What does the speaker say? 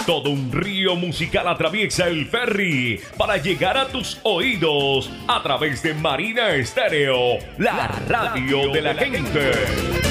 Todo un río musical atraviesa el ferry para llegar a tus oídos a través de Marina Estéreo, la radio de la gente.